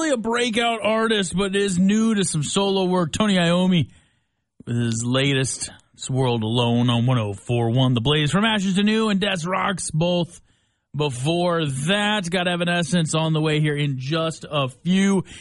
really a breakout artist, but is new to some solo work. Tony Iommi with his latest, This World Alone, on 104.1 The Blaze. From Ashes to New and Des Rocks, both before that. Got Evanescence on the way here in just a few.